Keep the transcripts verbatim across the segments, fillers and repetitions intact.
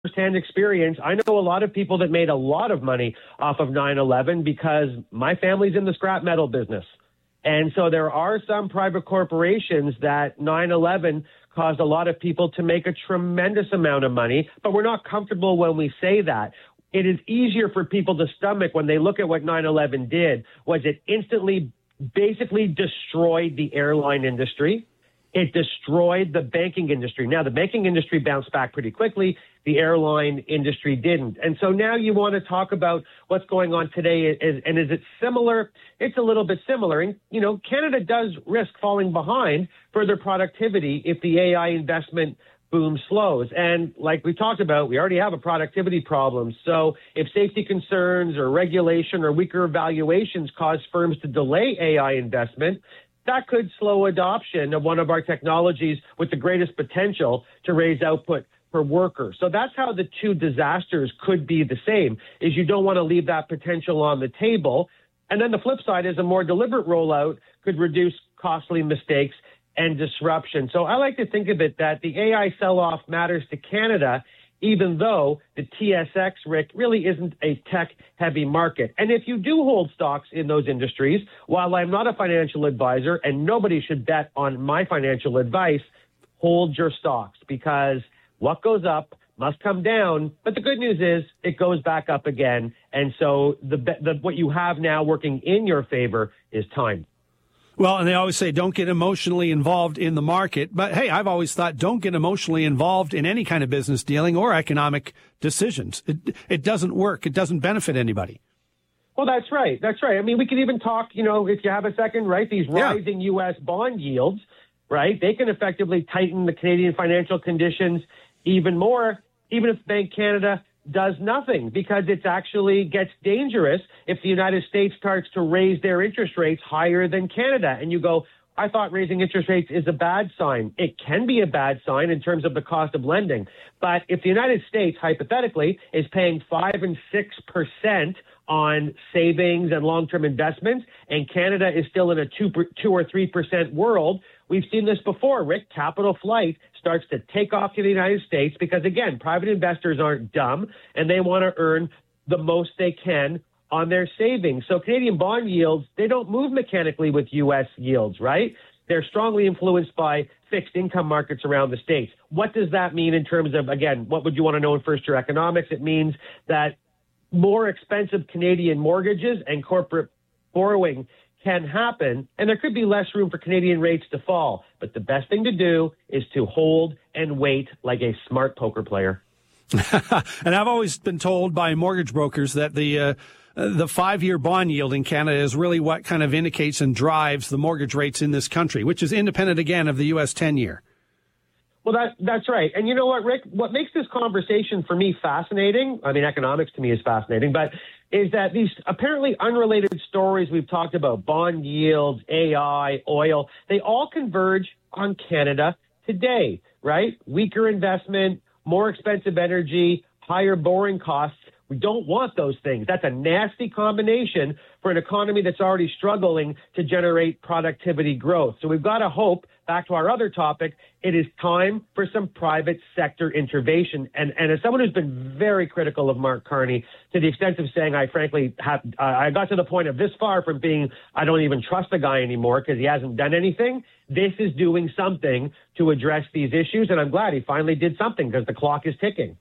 firsthand experience. I know a lot of people that made a lot of money off of nine eleven because my family's in the scrap metal business. And so there are some private corporations that nine eleven caused a lot of people to make a tremendous amount of money, but we're not comfortable when we say that. It is easier for people to stomach when they look at what nine eleven did, was it instantly basically destroyed the airline industry. It destroyed the banking industry. Now, the banking industry bounced back pretty quickly. The airline industry didn't. And so now you want to talk about what's going on today. And is it similar? It's a little bit similar. And, you know, Canada does risk falling behind further productivity if the A I investment boom slows. And like we talked about, we already have a productivity problem. So if safety concerns or regulation or weaker valuations cause firms to delay A I investment, that could slow adoption of one of our technologies with the greatest potential to raise output per worker. So that's how the two disasters could be the same, is you don't want to leave that potential on the table. And then the flip side is a more deliberate rollout could reduce costly mistakes and disruption. So I like to think of it that the A I sell-off matters to Canada, even though the T S X, Rick, really isn't a tech-heavy market. And if you do hold stocks in those industries, while I'm not a financial advisor and nobody should bet on my financial advice, hold your stocks, because what goes up must come down. But the good news is it goes back up again. And so the, the what you have now working in your favor is time. Well, and they always say don't get emotionally involved in the market. But, hey, I've always thought don't get emotionally involved in any kind of business dealing or economic decisions. It, it doesn't work. It doesn't benefit anybody. Well, that's right. That's right. I mean, we could even talk, you know, if you have a second, right, these rising yeah. U S bond yields, right, they can effectively tighten the Canadian financial conditions even more, even if Bank Canada does nothing, because it actually gets dangerous if the United States starts to raise their interest rates higher than Canada. And you go, I thought raising interest rates is a bad sign. It can be a bad sign in terms of the cost of lending. But if the United States, hypothetically, is paying five and six percent on savings and long-term investments, and Canada is still in a two, two or three percent world, we've seen this before, Rick. Capital flight starts to take off to the United States because, again, private investors aren't dumb and they want to earn the most they can on their savings. So Canadian bond yields, they don't move mechanically with U S yields, right? They're strongly influenced by fixed income markets around the States. What does that mean in terms of, again, what would you want to know in first-year economics? It means that more expensive Canadian mortgages and corporate borrowing can happen, and there could be less room for Canadian rates to fall. But the best thing to do is to hold and wait like a smart poker player. And I've always been told by mortgage brokers that the uh, the five-year bond yield in Canada is really what kind of indicates and drives the mortgage rates in this country, which is independent, again, of the U S ten-year. Well, that, that's right. And you know what, Rick? What makes this conversation for me fascinating, I mean, economics to me is fascinating, but is that these apparently unrelated stories we've talked about, bond yields, A I, oil, they all converge on Canada today, right? Weaker investment, more expensive energy, higher borrowing costs. We don't want those things. That's a nasty combination for an economy that's already struggling to generate productivity growth. So we've got to hope, back to our other topic, it is time for some private sector intervention. And, and as someone who's been very critical of Mark Carney, to the extent of saying I frankly have, uh, I got to the point of this far from being, I don't even trust the guy anymore because he hasn't done anything. This is doing something to address these issues. And I'm glad he finally did something because the clock is ticking.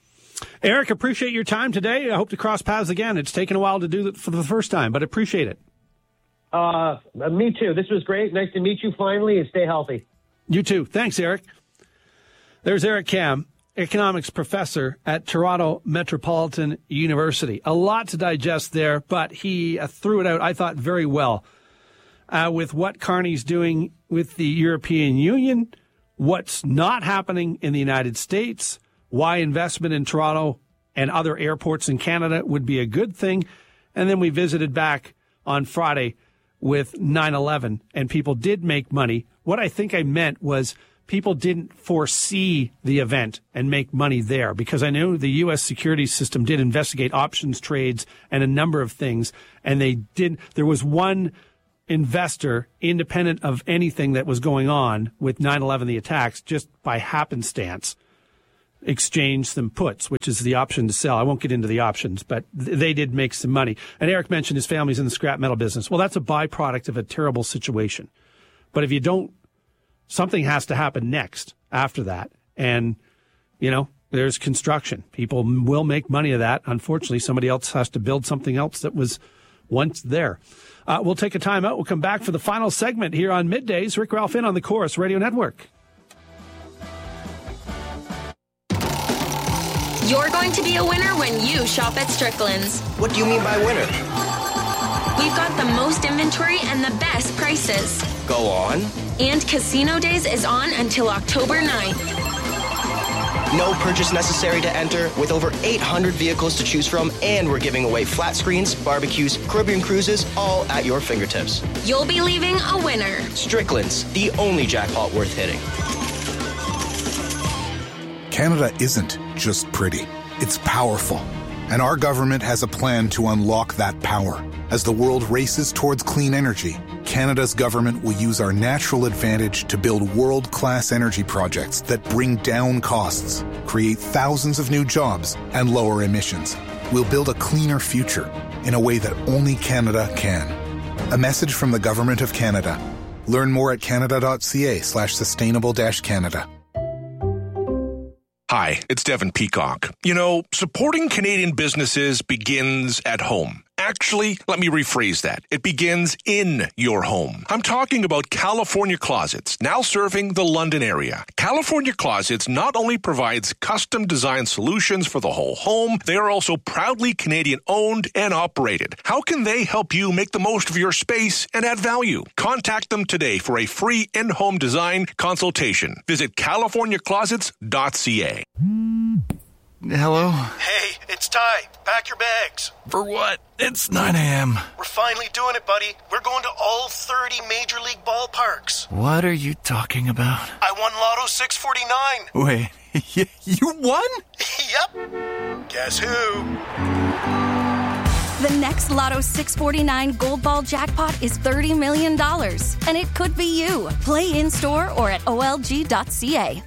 Eric, appreciate your time today. I hope to cross paths again. It's taken a while to do it for the first time, but appreciate it. Uh, me too. This was great. Nice to meet you finally, and stay healthy. You too. Thanks, Eric. There's Eric Kam, economics professor at Toronto Metropolitan University. A lot to digest there, but he uh, threw it out, I thought, very well uh, with what Carney's doing with the European Union, what's not happening in the United States, why investment in Toronto and other airports in Canada would be a good thing. And then we visited back on Friday with nine eleven, and people did make money. What I think I meant was people didn't foresee the event and make money there, because I know the U S securities system did investigate options trades and a number of things, and they did. There was one investor, independent of anything that was going on with nine eleven, the attacks, just by happenstance, exchange some puts, which is the option to sell. I won't get into the options, but th- they did make some money. And Eric mentioned his family's in the scrap metal business. Well, that's a byproduct of a terrible situation. But if you don't, something has to happen next after that. And, you know, there's construction. People will make money of that. Unfortunately, somebody else has to build something else that was once there. Uh, we'll take a time out. We'll come back for the final segment here on Middays. Rick Ralph in on the Chorus Radio Network. You're going to be a winner when you shop at Strickland's. What do you mean by winner? We've got the most inventory and the best prices. Go on. And Casino Days is on until October ninth. No purchase necessary to enter, with over eight hundred vehicles to choose from, and we're giving away flat screens, barbecues, Caribbean cruises, all at your fingertips. You'll be leaving a winner. Strickland's, the only jackpot worth hitting. Canada isn't just pretty, it's powerful. And our government has a plan to unlock that power. As the world races towards clean energy, Canada's government will use our natural advantage to build world-class energy projects that bring down costs, create thousands of new jobs, and lower emissions. We'll build a cleaner future in a way that only Canada can. A message from the Government of Canada. Learn more at canada.ca slash sustainable dash Canada. Hi, it's Devin Peacock. You know, supporting Canadian businesses begins at home. Actually, let me rephrase that. It begins in your home. I'm talking about California Closets, now serving the London area. California Closets not only provides custom design solutions for the whole home, they are also proudly Canadian owned and operated. How can they help you make the most of your space and add value? Contact them today for a free in-home design consultation. Visit california closets dot c a. Hello? Hey, it's Ty. Pack your bags. For what? It's nine a.m. We're finally doing it, buddy. We're going to all thirty Major League ballparks. What are you talking about? I won Lotto six forty-nine. Wait, you won? Yep. Guess who? The next Lotto six forty-nine Gold Ball jackpot is thirty million dollars, and it could be you. Play in-store or at O L G dot c a.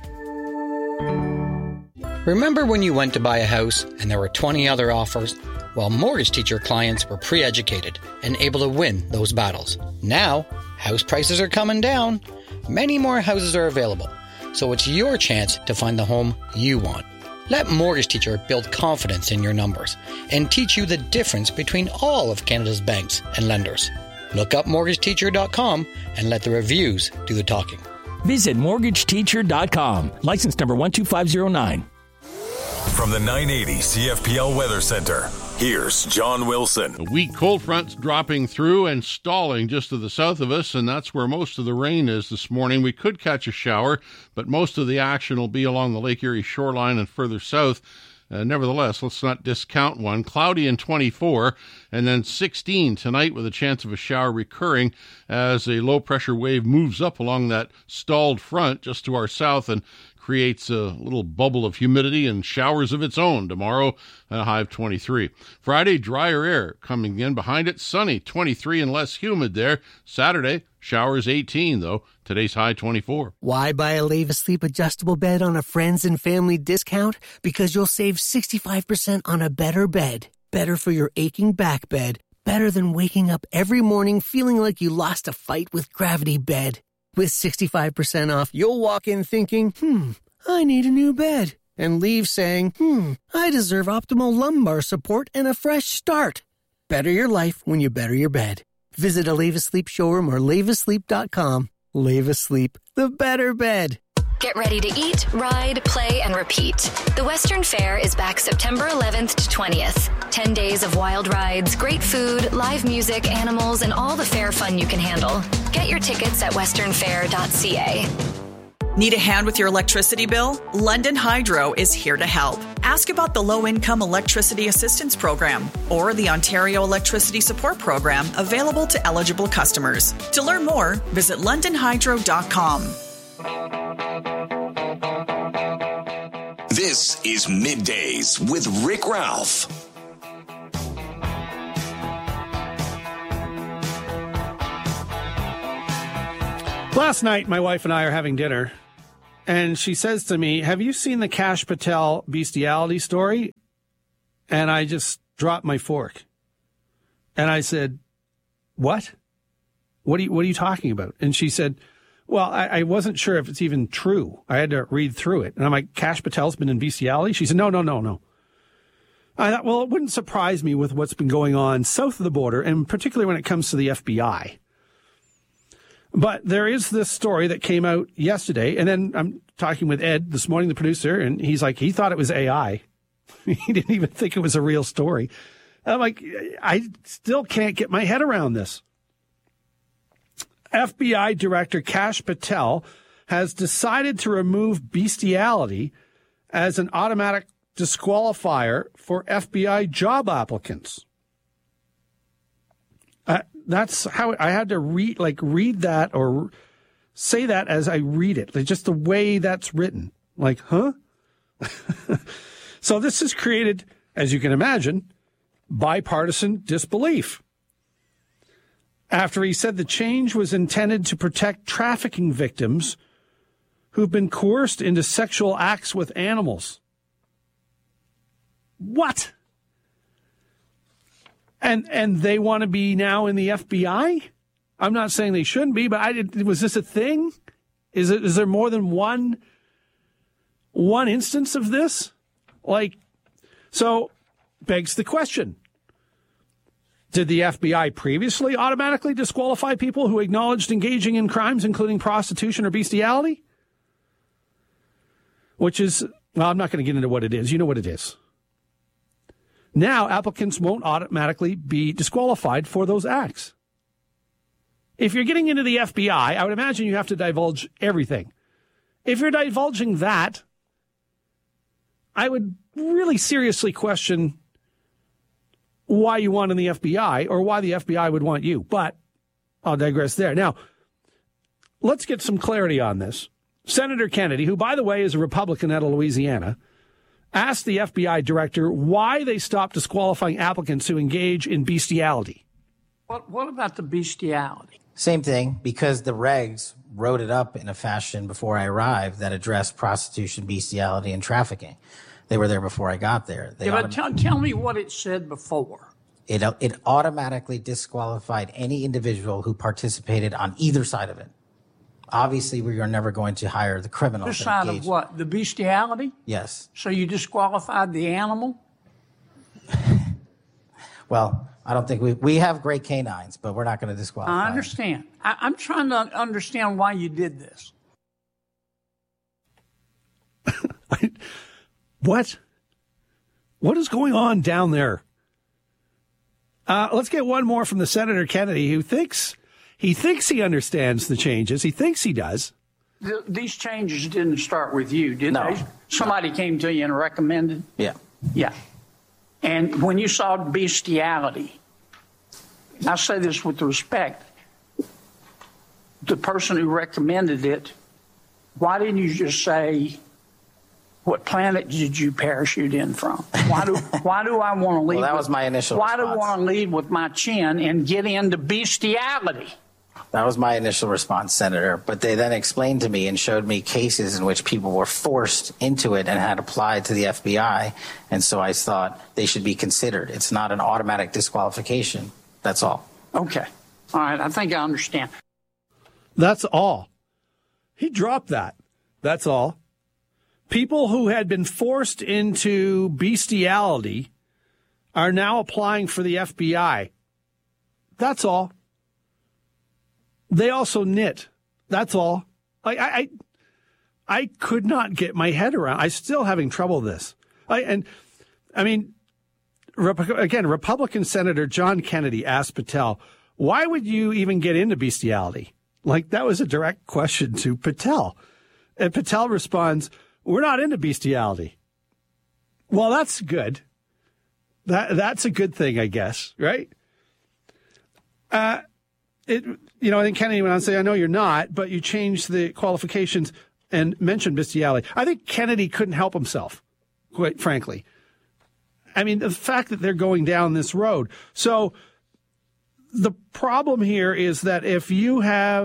Remember when you went to buy a house and there were twenty other offers? Well, Mortgage Teacher clients were pre-educated and able to win those battles. Now, house prices are coming down. Many more houses are available, so it's your chance to find the home you want. Let Mortgage Teacher build confidence in your numbers and teach you the difference between all of Canada's banks and lenders. Look up mortgage teacher dot com and let the reviews do the talking. Visit mortgage teacher dot com. License number one two five zero nine. From the nine eighty C F P L Weather Center, here's John Wilson. A weak cold front's dropping through and stalling just to the south of us, and that's where most of the rain is this morning. We could catch a shower, but most of the action will be along the Lake Erie shoreline and further south. Uh, nevertheless, let's not discount one. Cloudy and twenty-four, and then sixteen tonight with a chance of a shower recurring as a low-pressure wave moves up along that stalled front just to our south and creates a little bubble of humidity and showers of its own. Tomorrow, a high of twenty-three. Friday, drier air coming in behind it. Sunny, twenty-three and less humid there. Saturday, showers eighteen, though. Today's high twenty-four. Why buy a Leva Sleep adjustable bed on a friends and family discount? Because you'll save sixty-five percent on a better bed. Better for your aching back bed. Better than waking up every morning feeling like you lost a fight with Gravity Bed. With sixty-five percent off, you'll walk in thinking, hmm, I need a new bed. And leave saying, hmm, I deserve optimal lumbar support and a fresh start. Better your life when you better your bed. Visit a Leva Sleep showroom or leva sleep dot com. Leva Sleep, the better bed. Get ready to eat, ride, play, and repeat. The Western Fair is back September eleventh to twentieth. Ten days of wild rides, great food, live music, animals, and all the fair fun you can handle. Get your tickets at western fair dot c a. Need a hand with your electricity bill? London Hydro is here to help. Ask about the Low-Income Electricity Assistance Program or the Ontario Electricity Support Program available to eligible customers. To learn more, visit london hydro dot com. This is Middays with Rick Ralph. Last night, my wife and I are having dinner, And she says to me, have you seen the Kash Patel bestiality story? And I just dropped my fork. And I said, what? What are you, what are you talking about? And she said, well, I, I wasn't sure if it's even true. I had to read through it. And I'm like, Kash Patel's been in bestiality? She said, no, no, no, no. I thought, well, it wouldn't surprise me with what's been going on south of the border, and particularly when it comes to the F B I. But there is this story that came out yesterday, and then I'm talking with Ed this morning, the producer, and he's like, he thought it was A I. He didn't even think it was a real story. And I'm like, I still can't get my head around this. F B I Director Kash Patel has decided to remove bestiality as an automatic disqualifier for F B I job applicants. Uh, that's how I had to read, like read that or say that as I read it. Like just the way that's written. Like, huh? So this has created, as you can imagine, bipartisan disbelief. After he said the change was intended to protect trafficking victims who've been coerced into sexual acts with animals. What? And and they want to be now in the F B I? I'm not saying they shouldn't be, but I did, was this a thing? Is it is there more than one one instance of this? Like, so begs the question. Did the F B I previously automatically disqualify people who acknowledged engaging in crimes, including prostitution or bestiality? Which is, well, I'm not going to get into what it is. You know what it is. Now, applicants won't automatically be disqualified for those acts. If you're getting into the F B I, I would imagine you have to divulge everything. If you're divulging that, I would really seriously question why you want in the F B I or why the F B I would want you. But I'll digress there. Now, let's get some clarity on this. Senator Kennedy, who, by the way, is a Republican out of Louisiana, asked the F B I director why they stopped disqualifying applicants who engage in bestiality. What, what about the bestiality? Same thing, because the regs wrote it up in a fashion before I arrived that addressed prostitution, bestiality, and trafficking. They were there before I got there. They yeah, but tell, tell me what it said before. It, it automatically disqualified any individual who participated on either side of it. Obviously, we are never going to hire the criminal. The side of what? The bestiality? Yes. So you disqualified the animal? Well, I don't think we we have great canines, but we're not going to disqualify. I understand. I, I'm trying to understand why you did this. What? What is going on down there? Uh, let's get one more from the Senator Kennedy, who thinks he thinks he understands the changes. He thinks he does. Th- these changes didn't start with you, did no. they? Somebody no. came to you and recommended? Yeah. Yeah. And when you saw bestiality, I say this with respect, the person who recommended it, why didn't you just say, what planet did you parachute in from? Why do why do I want to lead? Well, that with, was my initial Why response. do I want to lead with my chin and get into bestiality? That was my initial response, Senator. But they then explained to me and showed me cases in which people were forced into it and had applied to the F B I. And so I thought they should be considered. It's not an automatic disqualification. That's all. Okay. All right. I think I understand. That's all. He dropped that. That's all. People who had been forced into bestiality are now applying for the F B I. That's all. They also knit. That's all. I, I, I could not get my head around. I'm still having trouble with this. I, and I mean, again, Republican Senator John Kennedy asked Patel, why would you even get into bestiality? Like, that was a direct question to Patel. And Patel responds, we're not into bestiality. Well, that's good. That That's a good thing, I guess, right? Uh, it, you know, I think Kennedy went on to say, I know you're not, but you changed the qualifications and mentioned bestiality. I think Kennedy couldn't help himself, quite frankly. I mean, the fact that they're going down this road. So the problem here is that if you have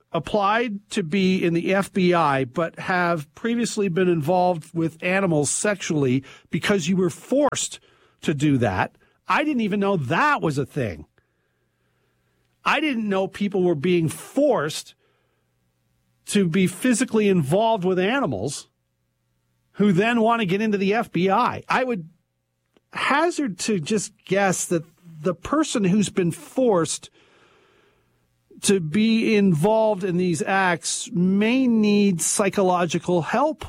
applied to be in the F B I but have previously been involved with animals sexually because you were forced to do that. I didn't even know that was a thing. I didn't know people were being forced to be physically involved with animals who then want to get into the F B I. I would hazard to just guess that the person who's been forced to be involved in these acts may need psychological help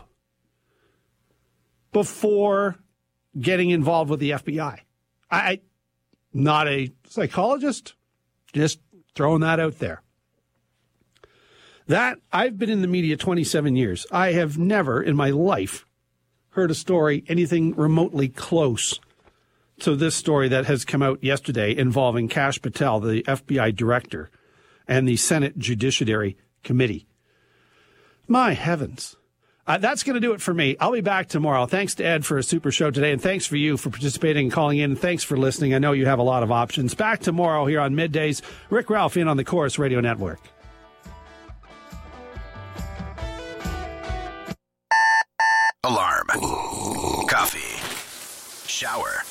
before getting involved with the F B I. I, not a psychologist, just throwing that out there. That, I've been in the media twenty-seven years. I have never in my life heard a story anything remotely close to this story that has come out yesterday involving Kash Patel, the F B I director, and the Senate Judiciary Committee. My heavens. Uh, that's going to do it for me. I'll be back tomorrow. Thanks to Ed for a super show today, and thanks for you for participating and calling in. Thanks for listening. I know you have a lot of options. Back tomorrow here on Middays. Rick Ralph in on the Chorus Radio Network. Alarm. Coffee. Shower.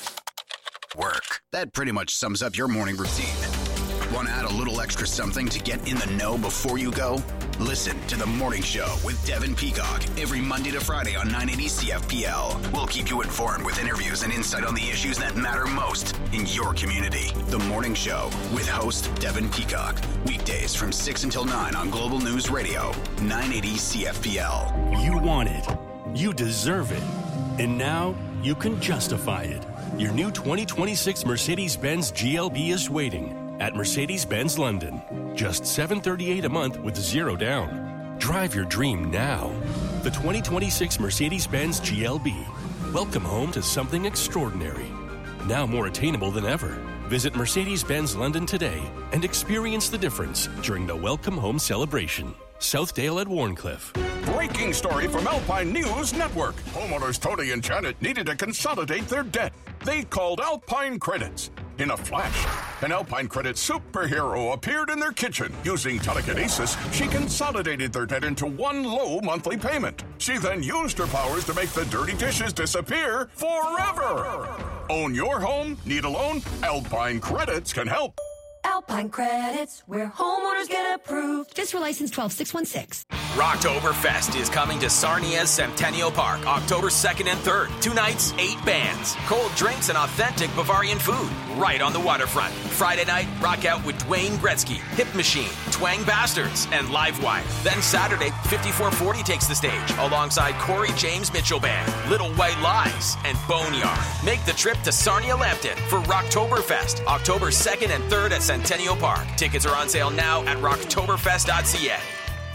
Work. That pretty much sums up your morning routine. Want to add a little extra something to get in the know before you go? Listen to The Morning Show with Devin Peacock every Monday to Friday on nine eighty C F P L. We'll keep you informed with interviews and insight on the issues that matter most in your community. The Morning Show with host Devin Peacock. Weekdays from six until nine on Global News Radio, nine eighty C F P L. You want it. You deserve it. And now you can justify it. Your new twenty twenty-six Mercedes-Benz G L B is waiting at Mercedes-Benz London. Just seven hundred thirty-eight dollars a month with zero down. Drive your dream now. The twenty twenty-six Mercedes-Benz G L B. Welcome home to something extraordinary. Now more attainable than ever. Visit Mercedes-Benz London today and experience the difference during the Welcome Home celebration. Southdale at Warncliffe. Breaking story from Alpine News Network. Homeowners Tony and Janet needed to consolidate their debt. They called Alpine Credits. In a flash, an Alpine Credit superhero appeared in their kitchen. Using telekinesis, she consolidated their debt into one low monthly payment. She then used her powers to make the dirty dishes disappear forever. Own your home? Need a loan? Alpine Credits can help. Alpine Credits, where homeowners get approved. Just for license twelve six one six. Rocktoberfest is coming to Sarnia's Centennial Park October second and third. Two nights, eight bands, cold drinks, and authentic Bavarian food right on the waterfront. Friday night, rock out with Dwayne Gretzky, Hip Machine, Twang Bastards, and Livewire. Then Saturday, fifty-four forty takes the stage alongside Corey James Mitchell Band, Little White Lies, and Boneyard. Make the trip to Sarnia Lambton for Rocktoberfest October second and third at Centennial Park. Tickets are on sale now at rocktoberfest dot c a.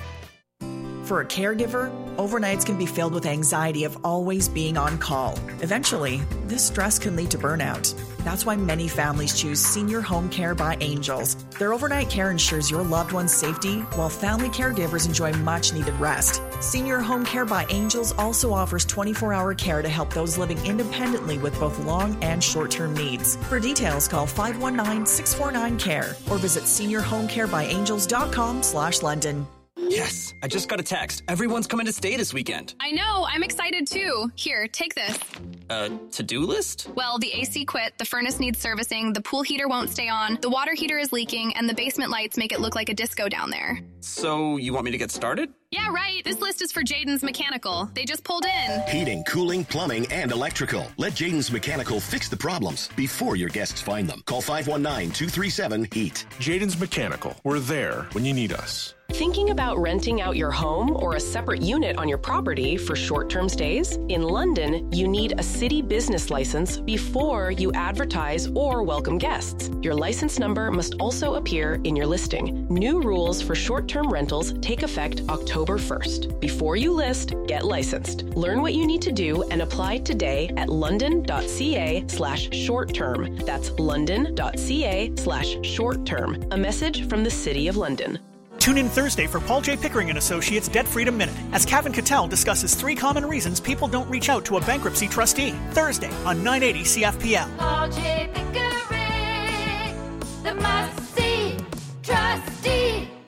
For a caregiver, overnights can be filled with anxiety of always being on call. Eventually, this stress can lead to burnout. That's why many families choose Senior Home Care by Angels. Their overnight care ensures your loved one's safety, while family caregivers enjoy much-needed rest. Senior Home Care by Angels also offers twenty-four hour care to help those living independently with both long and short-term needs. For details, call five one nine, six four nine, C A R E or visit senior home care by angels dot com slash London. Yes, I just got a text. Everyone's coming to stay this weekend. I know, I'm excited too. Here, take this. Uh, to-do list? Well, the A C quit, the furnace needs servicing, the pool heater won't stay on, the water heater is leaking, and the basement lights make it look like a disco down there. So, you want me to get started? Yeah, right. This list is for Jaden's Mechanical. They just pulled in. Heating, cooling, plumbing, and electrical. Let Jaden's Mechanical fix the problems before your guests find them. Call five one nine, two three seven, HEAT. Jaden's Mechanical. We're there when you need us. Thinking about renting out your home or a separate unit on your property for short-term stays? In London, you need a city business license before you advertise or welcome guests. Your license number must also appear in your listing. New rules for short-term rentals take effect October first. Before you list, get licensed. Learn what you need to do and apply today at london.ca slash short-term. That's london.ca slash short-term. A message from the City of London. Tune in Thursday for Paul J. Pickering and Associates Debt Freedom Minute as Kevin Cattell discusses three common reasons people don't reach out to a bankruptcy trustee. Thursday on nine eighty C F P L. Paul J. Pickering, the must-see trustee.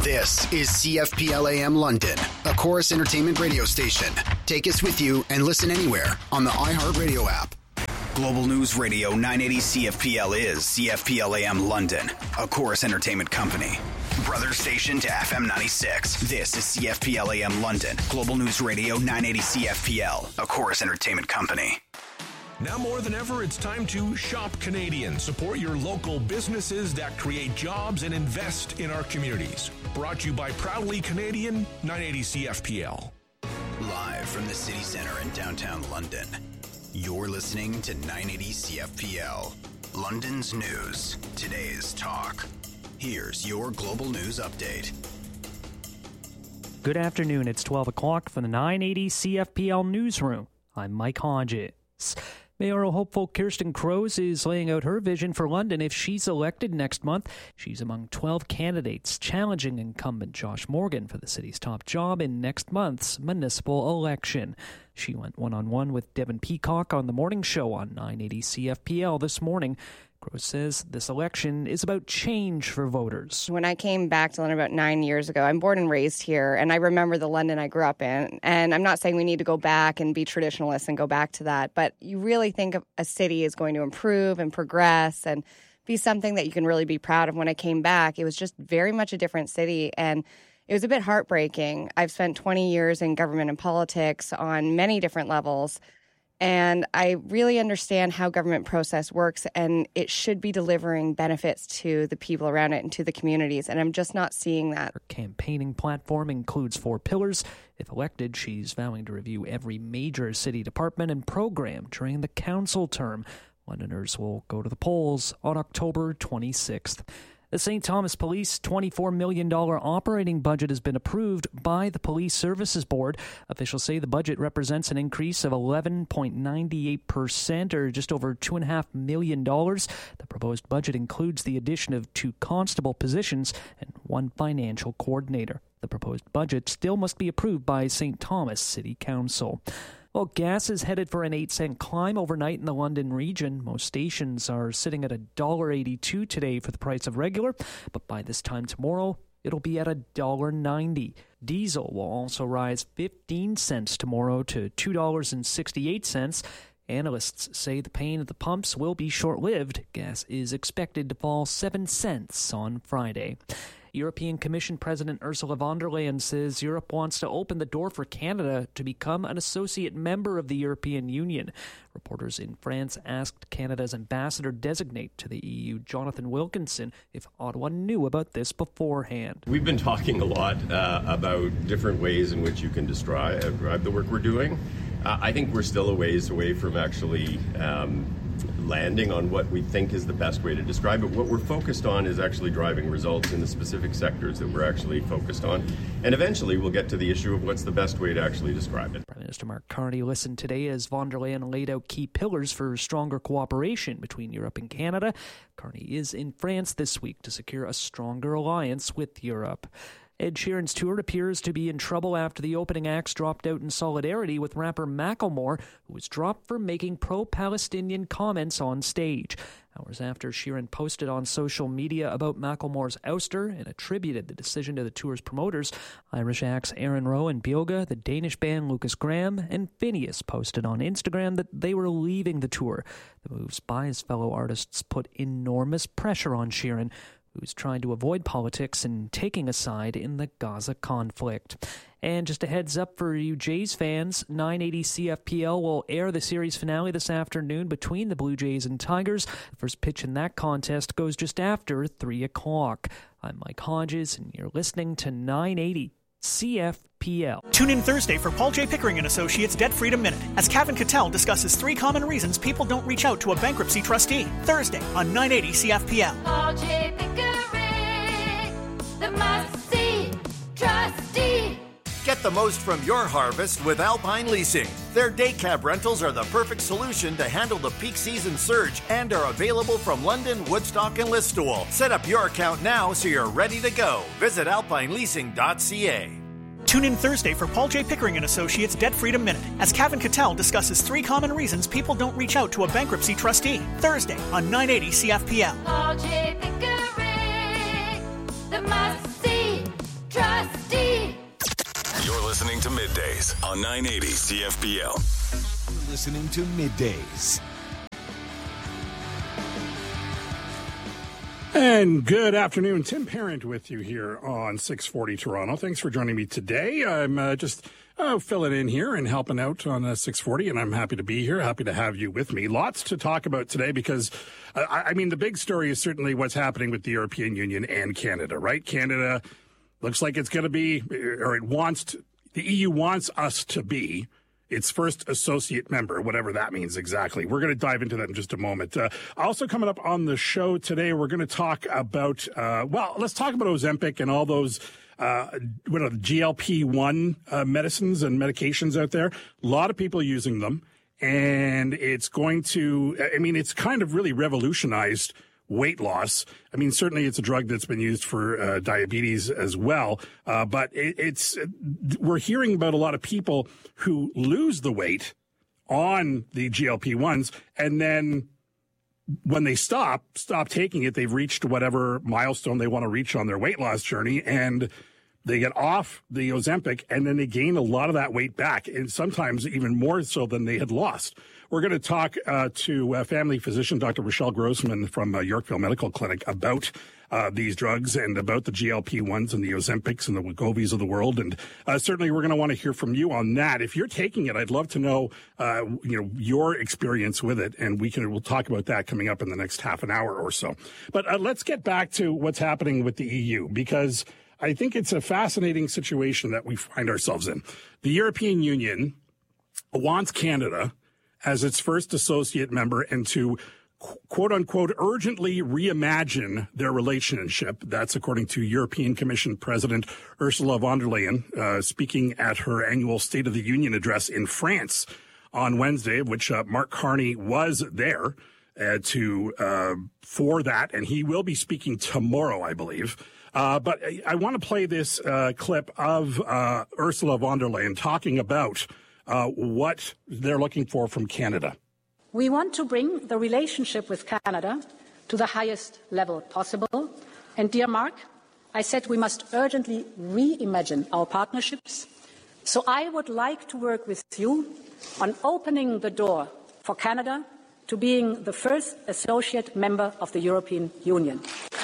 This is C F P L A M London, a Chorus Entertainment radio station. Take us with you and listen anywhere on the iHeartRadio app. Global News Radio nine eighty C F P L is C F P L A M London, a Chorus Entertainment company. Brother station to F M ninety-six. This is C F P L A M London, Global News Radio nine eighty C F P L, a Chorus Entertainment company. Now more than ever, it's time to shop Canadian. Support your local businesses that create jobs and invest in our communities. Brought to you by Proudly Canadian, nine eighty C F P L. Live from the city center in downtown London, you're listening to nine eighty C F P L. London's news, today's talk. Here's your global news update. Good afternoon. It's twelve o'clock from the nine eighty C F P L newsroom. I'm Mike Hodges. Mayoral hopeful Kirsten Crows is laying out her vision for London if she's elected next month. She's among twelve candidates challenging incumbent Josh Morgan for the city's top job in next month's municipal election. She went one-on-one with Devin Peacock on the morning show on nine eighty C F P L this morning. Crows says this election is about change for voters. When I came back to London about nine years ago, I'm born and raised here, and I remember the London I grew up in. And I'm not saying we need to go back and be traditionalists and go back to that, but you really think of a city is going to improve and progress and be something that you can really be proud of. When I came back, it was just very much a different city, and it was a bit heartbreaking. I've spent twenty years in government and politics on many different levels, and I really understand how government process works, and it should be delivering benefits to the people around it and to the communities, and I'm just not seeing that. Her campaigning platform includes four pillars. If elected, she's vowing to review every major city department and program during the council term. Londoners will go to the polls on October twenty-sixth. The Saint Thomas Police twenty-four million dollars operating budget has been approved by the Police Services Board. Officials say the budget represents an increase of eleven point nine eight percent, or just over two point five million dollars. The proposed budget includes the addition of two constable positions and one financial coordinator. The proposed budget still must be approved by Saint Thomas City Council. Well, gas is headed for an eight cent climb overnight in the London region. Most stations are sitting at one dollar eighty-two today for the price of regular, but by this time tomorrow, it'll be at one dollar ninety. Diesel will also rise fifteen cents tomorrow to two dollars and sixty-eight cents. Analysts say the pain at the pumps will be short-lived. Gas is expected to fall seven cents on Friday. European Commission President Ursula von der Leyen says Europe wants to open the door for Canada to become an associate member of the European Union. Reporters in France asked Canada's ambassador-designate to the E U, Jonathan Wilkinson, if Ottawa knew about this beforehand. We've been talking a lot uh, about different ways in which you can describe uh, the work we're doing. Uh, I think we're still a ways away from actually um, landing on what we think is the best way to describe it. What we're focused on is actually driving results in the specific sectors that we're actually focused on. And eventually we'll get to the issue of what's the best way to actually describe it. Prime Minister Mark Carney listened today as von der Leyen laid out key pillars for stronger cooperation between Europe and Canada. Carney is in France this week to secure a stronger alliance with Europe. Ed Sheeran's tour appears to be in trouble after the opening acts dropped out in solidarity with rapper Macklemore, who was dropped for making pro-Palestinian comments on stage. Hours after Sheeran posted on social media about Macklemore's ouster and attributed the decision to the tour's promoters, Irish acts Aaron Rowe and Bioga, the Danish band Lucas Graham, and Phineas posted on Instagram that they were leaving the tour. The moves by his fellow artists put enormous pressure on Sheeran, who's trying to avoid politics and taking a side in the Gaza conflict. And just a heads up for you Jays fans, nine eighty C F P L will air the series finale this afternoon between the Blue Jays and Tigers. The first pitch in that contest goes just after three o'clock. I'm Mike Hodges, and you're listening to nine eighty C F P L. Tune in Thursday for Paul J. Pickering and Associates Debt Freedom Minute as Kevin Cattell discusses three common reasons people don't reach out to a bankruptcy trustee. Thursday on nine eighty C F P L. Paul J. Pickering, the must-see trustee. Get the most from your harvest with Alpine Leasing. Their day cab rentals are the perfect solution to handle the peak season surge and are available from London, Woodstock, and Listowel. Set up your account now so you're ready to go. Visit alpine leasing dot c a. Tune in Thursday for Paul J. Pickering and Associates Debt Freedom Minute as Kevin Cattell discusses three common reasons people don't reach out to a bankruptcy trustee. Thursday on nine eighty C F P L. Paul J. Pickering, the must-see Middays on nine eighty C F P L. Listening to Middays. And good afternoon. Tim Parent with you here on six forty Toronto. Thanks for joining me today. I'm uh, just uh, filling in here and helping out on uh, six forty, and I'm happy to be here. Happy to have you with me. Lots to talk about today because, uh, I mean, the big story is certainly what's happening with the European Union and Canada, right? Canada looks like it's going to be, or it wants to, the E U wants us to be its first associate member, whatever that means exactly. We're going to dive into that in just a moment. Uh, also coming up on the show today, we're going to talk about, uh, well, let's talk about Ozempic and all those uh, what are the G L P one uh, medicines and medications out there. A lot of people using them, and it's going to, I mean, it's kind of really revolutionized weight loss. I mean, certainly it's a drug that's been used for uh, diabetes as well. Uh, but it, it's, we're hearing about a lot of people who lose the weight on the G L P ones. And then when they stop, stop taking it, they've reached whatever milestone they want to reach on their weight loss journey. And they get off the Ozempic and then they gain a lot of that weight back, and sometimes even more so than they had lost. We're going to talk uh, to uh, family physician Doctor Rochelle Grossman from uh, Yorkville Medical Clinic about uh, these drugs and about the G L P ones and the Ozempics and the Wegovy's of the world. And uh, certainly we're going to want to hear from you on that. If you're taking it, I'd love to know, uh, you know, your experience with it. And we can, we'll talk about that coming up in the next half an hour or so. But uh, let's get back to what's happening with the E U, because I think it's a fascinating situation that we find ourselves in. The European Union wants Canada as its first associate member and to, quote unquote, urgently reimagine their relationship. That's according to European Commission President Ursula von der Leyen, uh, speaking at her annual State of the Union address in France on Wednesday, which uh, Mark Carney was there uh, to uh, for that, and he will be speaking tomorrow, I believe. Uh, but I, I want to play this uh, clip of uh, Ursula von der Leyen talking about uh, what they're looking for from Canada. We want to bring the relationship with Canada to the highest level possible. And dear Mark, I said we must urgently reimagine our partnerships. So I would like to work with you on opening the door for Canada to being the first associate member of the European Union.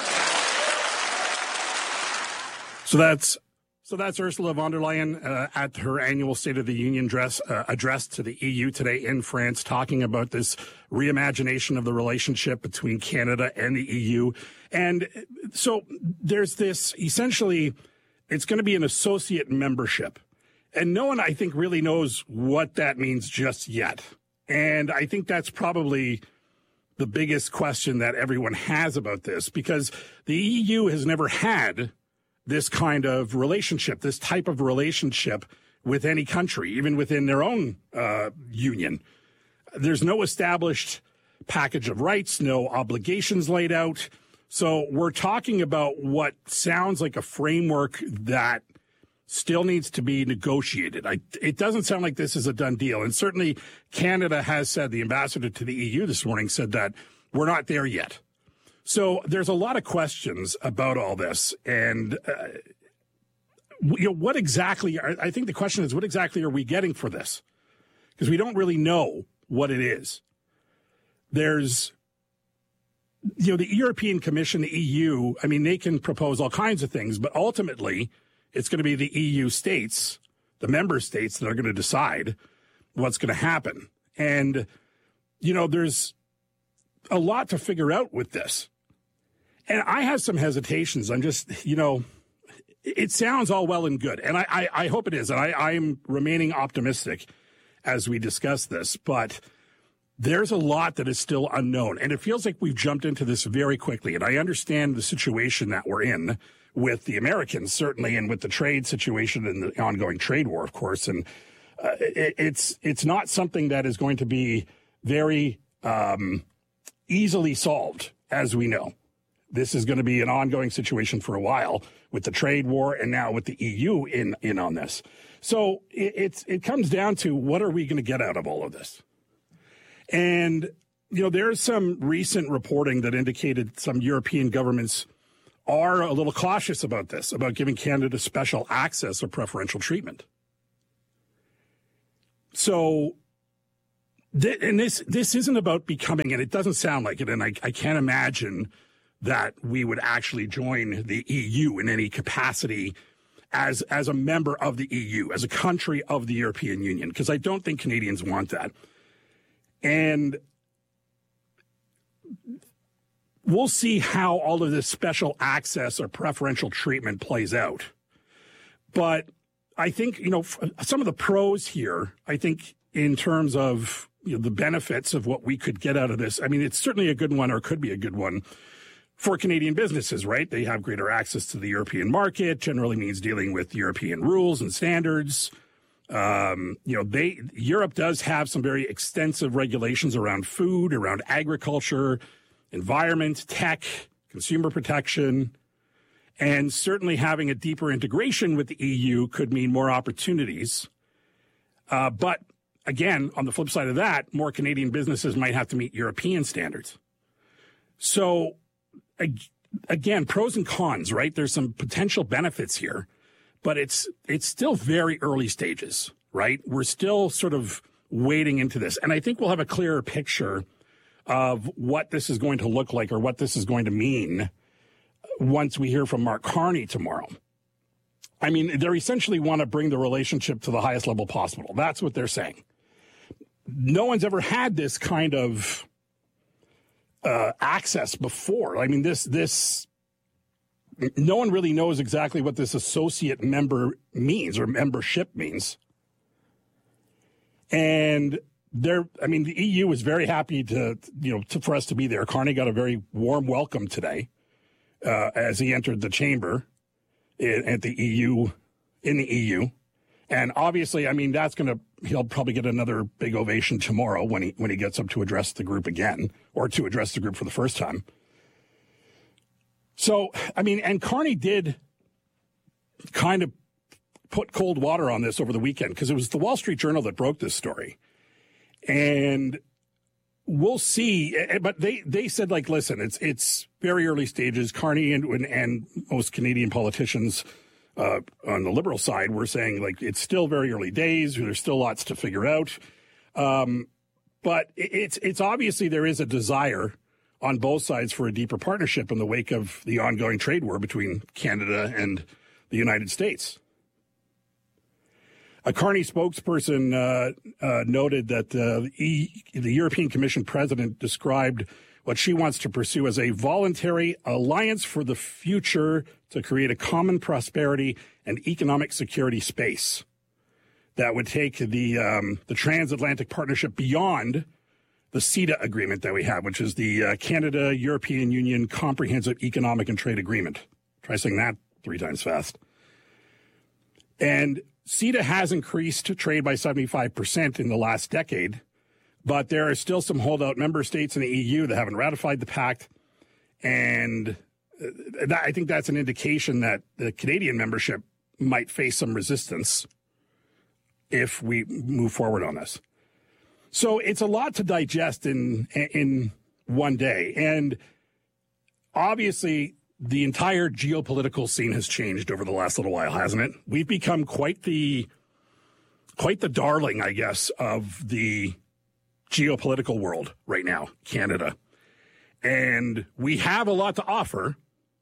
So that's so that's Ursula von der Leyen uh, at her annual State of the Union address, uh, address to the E U today in France, talking about this reimagination of the relationship between Canada and the E U. And so there's this, essentially, it's going to be an associate membership. And no one, I think, really knows what that means just yet. And I think that's probably the biggest question that everyone has about this, because the E U has never had this kind of relationship, this type of relationship with any country, even within their own uh, union. There's no established package of rights, no obligations laid out. So we're talking about what sounds like a framework that still needs to be negotiated. I, it doesn't sound like this is a done deal. And certainly Canada has said, the ambassador to the E U this morning said that we're not there yet. So there's a lot of questions about all this. And, uh, you know, what exactly, are, I think the question is, what exactly are we getting for this? Because we don't really know what it is. There's, you know, the European Commission, the E U, I mean, they can propose all kinds of things, but ultimately it's going to be the E U states, the member states, that are going to decide what's going to happen. And, you know, there's a lot to figure out with this. And I have some hesitations. I'm just, you know, it sounds all well and good. And I, I, I hope it is. And I, I'm remaining optimistic as we discuss this. But there's a lot that is still unknown. And it feels like we've jumped into this very quickly. And I understand the situation that we're in with the Americans, certainly, and with the trade situation and the ongoing trade war, of course. And uh, it, it's it's not something that is going to be very um, easily solved, as we know. This is going to be an ongoing situation for a while with the trade war and now with the E U in, in on this. So it, it's, it comes down to, what are we going to get out of all of this? And, you know, there's some recent reporting that indicated some European governments are a little cautious about this, about giving Canada special access or preferential treatment. so, th- and this this isn't about becoming, and it doesn't sound like it, and I, I can't imagine that we would actually join the E U in any capacity as as a member of the E U, as a country of the European Union, because I don't think Canadians want that. And we'll see how all of this special access or preferential treatment plays out. But I think, you know, some of the pros here, I think in terms of, you know, the benefits of what we could get out of this, I mean, it's certainly a good one, or could be a good one for Canadian businesses, right? They have greater access to the European market, generally means dealing with European rules and standards. Um, you know, they Europe does have some very extensive regulations around food, around agriculture, environment, tech, consumer protection, and certainly having a deeper integration with the E U could mean more opportunities. Uh, but again, on the flip side of that, more Canadian businesses might have to meet European standards. So again, pros and cons, right? There's some potential benefits here, but it's it's still very early stages, right? We're still sort of wading into this. And I think we'll have a clearer picture of what this is going to look like, or what this is going to mean, once we hear from Mark Carney tomorrow. I mean, they essentially want to bring the relationship to the highest level possible. That's what they're saying. No one's ever had this kind of Uh, access before. I mean, this, this, no one really knows exactly what this associate member means, or membership means. And they're, I mean, the E U is very happy to, you know, to, for us to be there. Carney got a very warm welcome today uh, as he entered the chamber in, at the E U, in the E U. And obviously, I mean, that's going to, he'll probably get another big ovation tomorrow when he when he gets up to address the group again, or to address the group for the first time. So, I mean, and Carney did kind of put cold water on this over the weekend, because it was the Wall Street Journal that broke this story. And we'll see. But they, they said, like, listen, it's it's very early stages. Carney and, and most Canadian politicians Uh, on the Liberal side, we're saying, like, it's still very early days. There's still lots to figure out. Um, but it's it's obviously there is a desire on both sides for a deeper partnership in the wake of the ongoing trade war between Canada and the United States. A Carney spokesperson uh, uh, noted that uh, the, e- the European Commission president described what she wants to pursue as a voluntary alliance for the future to create a common prosperity and economic security space that would take the um, the transatlantic partnership beyond the CETA agreement that we have, which is the uh, Canada-European Union Comprehensive Economic and Trade Agreement. Try saying that three times fast. And CETA has increased trade by seventy-five percent in the last decade, but there are still some holdout member states in the E U that haven't ratified the pact. And that, I think that's an indication that the Canadian membership might face some resistance if we move forward on this. So it's a lot to digest in in one day. And obviously, the entire geopolitical scene has changed over the last little while, hasn't it? We've become quite the quite the darling, I guess, of the geopolitical world right now, Canada. And we have a lot to offer.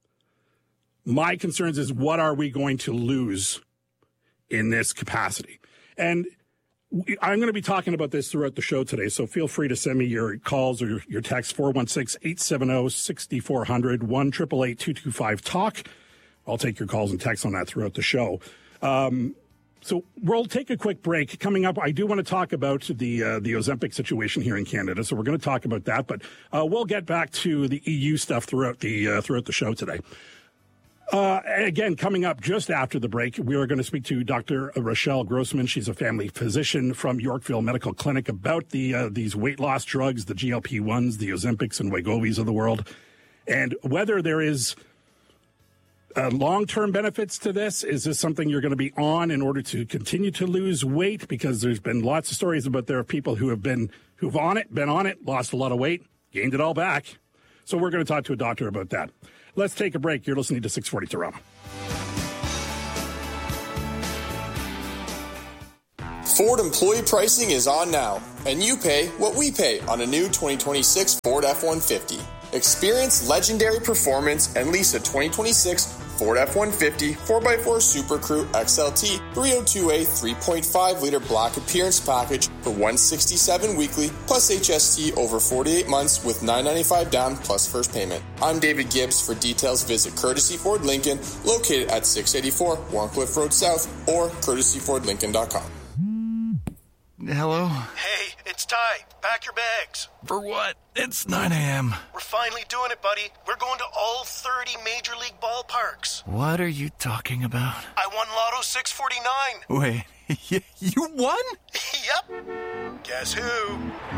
My concerns is, what are we going to lose in this capacity? And we, I'm going to be talking about this throughout the show today, so feel free to send me your calls or your, your text, four one six, eight seven zero, six four zero zero, one eight eight eight, two two five, talk. I'll take your calls and texts on that throughout the show. Um, so we'll take a quick break. Coming up, I do want to talk about the uh, the Ozempic situation here in Canada, so we're going to talk about that. But uh, we'll get back to the E U stuff throughout the uh, throughout the show today. Uh, again, coming up just after the break, we are going to speak to Doctor Rochelle Grossman. She's a family physician from Yorkville Medical Clinic about the uh, these weight loss drugs, the G L P ones, the Ozempics and Wegovy's of the world, and whether there is uh, long-term benefits to this. Is this something you're going to be on in order to continue to lose weight? Because there's been lots of stories about there are people who have been who've on it, been on it, lost a lot of weight, gained it all back. So we're going to talk to a doctor about that. Let's take a break. You're listening to six forty Toronto. Ford employee pricing is on now, and you pay what we pay on a new twenty twenty-six Ford F one fifty. Experience legendary performance and lease a twenty twenty-six Ford F one fifty four by four Super Crew X L T three oh two A three point five liter black appearance package for one hundred sixty-seven dollars weekly plus H S T over forty-eight months with nine hundred ninety-five dollars down plus first payment. I'm David Gibbs. For details, visit Courtesy Ford Lincoln, located at six eighty-four Warncliffe Road South, or courtesy ford lincoln dot com. Hello? Hey, it's Ty. Pack your bags. For what? It's nine a.m. We're finally doing it, buddy. We're going to all thirty Major League ballparks. What are you talking about? I won Lotto six forty-nine. Wait, you won? Yep. Guess who?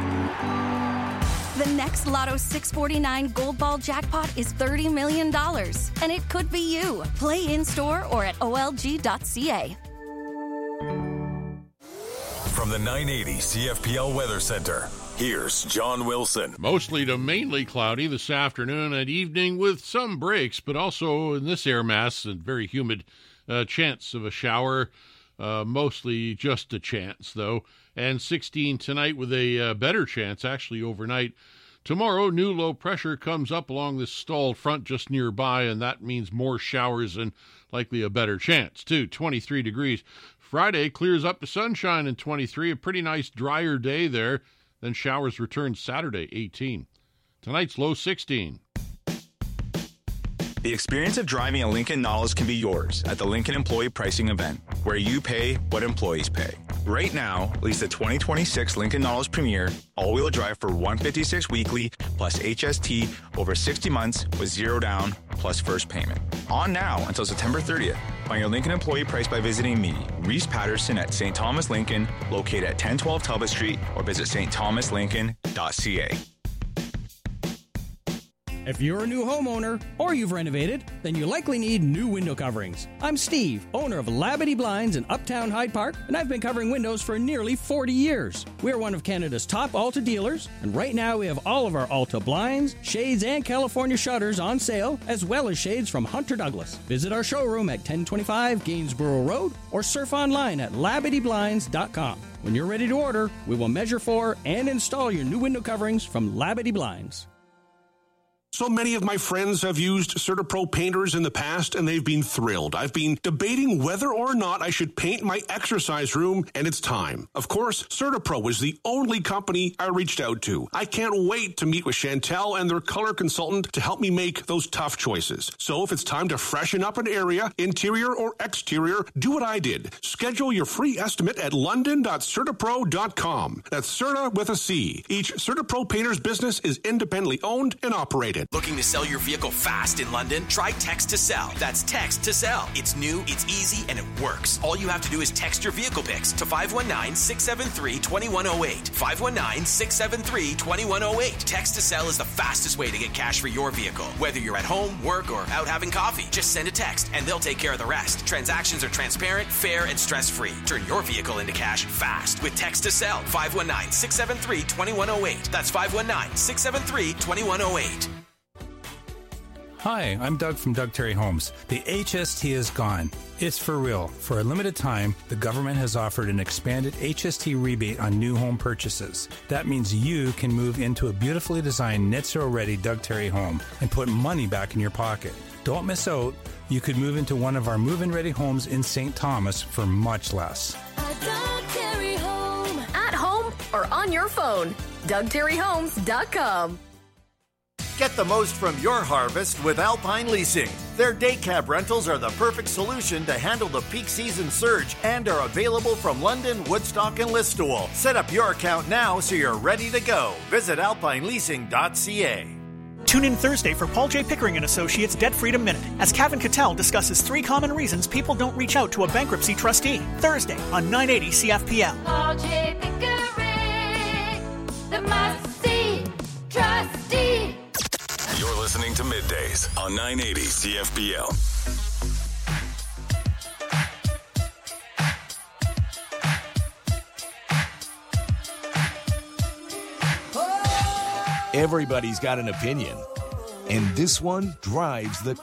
The next Lotto six forty-nine Gold Ball jackpot is thirty million dollars, and it could be you. Play in-store or at O L G dot C A. From the nine eighty C F P L Weather Center, here's John Wilson. Mostly to mainly cloudy this afternoon and evening with some breaks, but also in this air mass and very humid uh, chance of a shower, uh, mostly just a chance though, and sixteen tonight with a uh, better chance actually overnight. Tomorrow, new low pressure comes up along this stalled front just nearby, and that means more showers and likely a better chance too. twenty-three degrees. Friday clears up to sunshine and twenty-three, a pretty nice drier day there. Then showers return Saturday, eighteen. Tonight's low, sixteen. The experience of driving a Lincoln Nautilus can be yours at the Lincoln Employee Pricing Event, where you pay what employees pay. Right now, lease the twenty twenty-six Lincoln Nautilus Premier all-wheel drive for one hundred fifty-six dollars weekly plus H S T over sixty months with zero down plus first payment. On now until September thirtieth. Find your Lincoln employee price by visiting me, Reese Patterson at Saint Thomas Lincoln, located at ten twelve Talbot Street, or visit st thomas lincoln dot c a. If you're a new homeowner or you've renovated, then you likely need new window coverings. I'm Steve, owner of Labadee Blinds in Uptown Hyde Park, and I've been covering windows for nearly forty years. We're one of Canada's top Alta dealers, and right now we have all of our Alta blinds, shades, and California shutters on sale, as well as shades from Hunter Douglas. Visit our showroom at ten twenty-five Gainsborough Road or surf online at labadee blinds dot com. When you're ready to order, we will measure for and install your new window coverings from Labadee Blinds. So many of my friends have used CertaPro painters in the past, and they've been thrilled. I've been debating whether or not I should paint my exercise room, and it's time. Of course, CertaPro was the only company I reached out to. I can't wait to meet with Chantel and their color consultant to help me make those tough choices. So if it's time to freshen up an area, interior or exterior, do what I did. Schedule your free estimate at london dot certapro dot com. That's Certa with a C. Each CertaPro painter's business is independently owned and operated. Looking to sell your vehicle fast in London? Try Text to Sell. That's Text to Sell. It's new, it's easy, and it works. All you have to do is text your vehicle pics to five one nine, six seven three, two one zero eight. five one nine, six seven three, two one zero eight. Text to Sell is the fastest way to get cash for your vehicle. Whether you're at home, work, or out having coffee, just send a text and they'll take care of the rest. Transactions are transparent, fair, and stress-free. Turn your vehicle into cash fast with Text to Sell. five one nine, six seven three, two one zero eight. That's five one nine, six seven three, two one zero eight. Hi, I'm Doug from Doug Terry Homes. The H S T is gone. It's for real. For a limited time, the government has offered an expanded H S T rebate on new home purchases. That means you can move into a beautifully designed net zero ready Doug Terry home and put money back in your pocket. Don't miss out. You could move into one of our move-in ready homes in Saint Thomas for much less. A Doug Terry home. At home or on your phone. Doug Terry Homes dot com. Get the most from your harvest with Alpine Leasing. Their day cab rentals are the perfect solution to handle the peak season surge and are available from London, Woodstock, and Listowel. Set up your account now so you're ready to go. Visit alpine leasing dot c a. Tune in Thursday for Paul J. Pickering and Associates Debt Freedom Minute as Kevin Cattell discusses three common reasons people don't reach out to a bankruptcy trustee. Thursday on nine eighty C F P L. Paul J. Pickering, the must-see trustee. You're listening to Middays on nine eighty C F P L. Everybody's got an opinion, and this one drives the